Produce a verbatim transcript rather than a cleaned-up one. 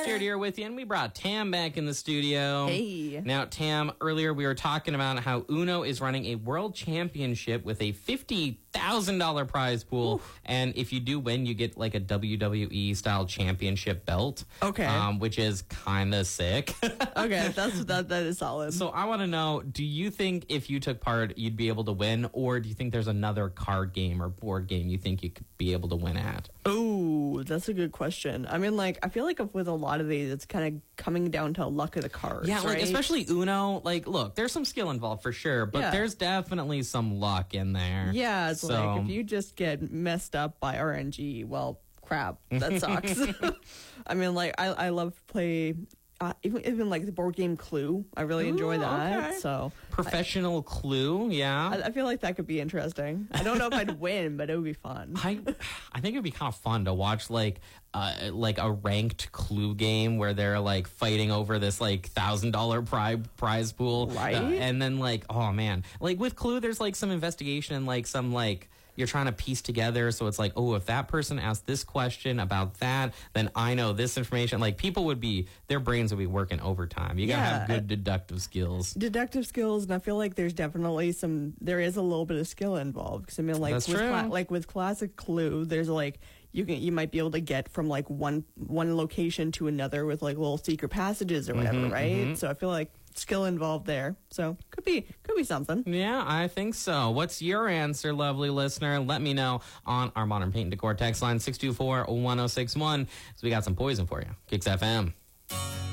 Jared here with you, and we brought Tam back in the studio. Hey. Now, Tam, earlier we were talking about how Uno is running a world championship with a fifty thousand dollars prize pool. Oof. And if you do win, you get like a W W E-style championship belt. Okay. Um, which is kind of sick. Okay, that's that. That is solid. So I want to know, do you think if you took part, you'd be able to win? Or do you think there's another card game or board game you think you could be able to win at? Oh, that's a good question. I mean, like, I feel like with a lot of these, it's kind of coming down to luck of the cards. Yeah, like, right? especially Uno. Like, look, there's some skill involved for sure, but Yeah. there's definitely some luck in there. Yeah, it's So- like if you just get messed up by R N G, well, crap, that sucks. I mean, like, I I love to play. Uh, even even like the board game Clue, I really enjoy Ooh, that. okay. So Professional Clue, yeah. I, I feel like that could be interesting. I don't know if I'd win, but it would be fun. I I think it'd be kind of fun to watch like uh, like a ranked Clue game where they're like fighting over this like thousand dollar prize prize pool, Right? Uh, and then like oh man, like with Clue, there's like some investigation and like some like. You're trying to piece together, so it's like, oh, if that person asked this question about that, then I know this information. Like, people would be, their brains would be working overtime. You gotta Yeah. have good deductive skills. Deductive skills, and I feel like there's definitely some. There is a little bit of skill involved because I mean, like That's with true. cla- like with classic Clue, there's like you can you might be able to get from like one one location to another with like little secret passages or whatever, Mhm, right? mhm. So I feel like skill involved there. So could be could be something. Yeah, I think so. What's your answer, lovely listener? Let me know on our Modern Paint and Decor text line six two four, one oh six one. So we got some poison for you. Kicks F M.